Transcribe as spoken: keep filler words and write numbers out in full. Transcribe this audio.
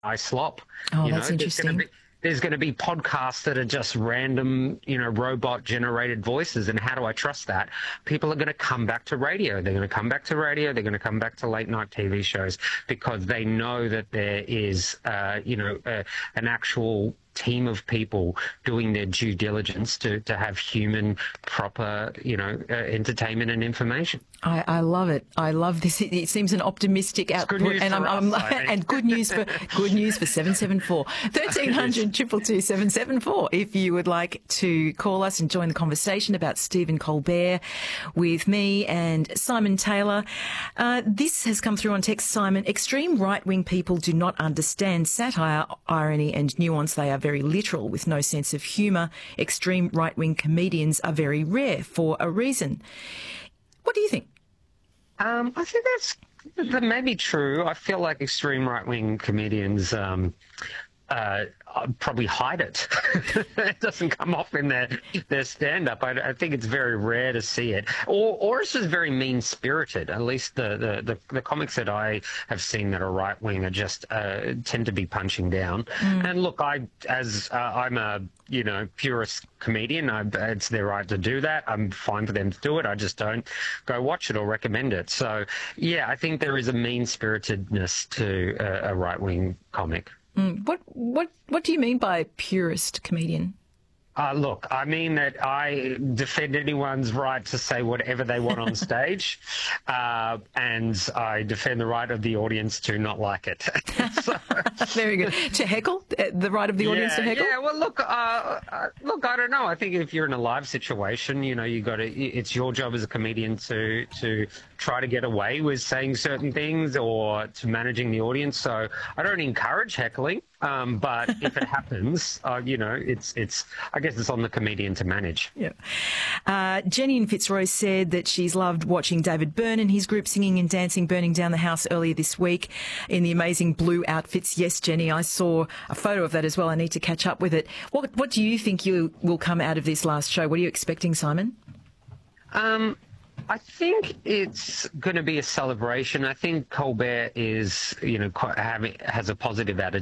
I slop. Oh, you that's know, interesting. There's going to be, there's going to be podcasts that are just random, you know, robot generated voices. And how do I trust that? People are going to come back to radio. They're going to come back to radio. They're going to come back to late night T V shows because they know that there is, uh, you know, uh, an actual team of people doing their due diligence to, to have human, proper, you know, uh, entertainment and information. I, I love it. I love this. It, it seems an optimistic It's output, good news and for I'm, us, I'm I think. and good news for good news for seven seven four thirteen hundred two two two seven seven four. If you would like to call us and join the conversation about Stephen Colbert with me and Simon Taylor. Uh, this has come through on text, Simon. Extreme right-wing people do not understand satire, irony, and nuance. They are very literal with no sense of humour. Extreme right-wing comedians are very rare for a reason. What do you think? Um, I think that's that may be true. I feel like extreme right-wing comedians um, uh, probably hide it. It doesn't come off in their their stand-up. I, I think it's very rare to see it, or or it's just very mean-spirited. At least the the, the, the comics that I have seen that are right-wing are just uh, tend to be punching down. Mm. And look, I as uh, I'm a you know purist comedian. I, it's their right to do that. I'm fine for them to do it. I just don't go watch it or recommend it. So yeah, I think there is a mean-spiritedness to a, a right-wing comic. Mm. What what what do you mean by purist comedian? Uh, look, I mean that I defend anyone's right to say whatever they want on stage, uh, and I defend the right of the audience to not like it. So, very good. To heckle? The right of the audience yeah, to heckle? Yeah, well, look, uh, uh, look, I don't know. I think if you're in a live situation, you know, you got to. It's your job as a comedian to to try to get away with saying certain things or to managing the audience. So I don't encourage heckling, um, but if it happens, uh, you know, it's it's. I guess it's on the comedian to manage. Yeah. Uh, Jenny in Fitzroy said that she's loved watching David Byrne and his group singing and dancing, burning down the house earlier this week in the amazing blue outfits. Yes, Jenny, I saw a photo of that as well. I need to catch up with it. What What do you think you will come out of this last show? What are you expecting, Simon? Um. I think it's going to be a celebration. I think Colbert is, you know, quite having has a positive attitude.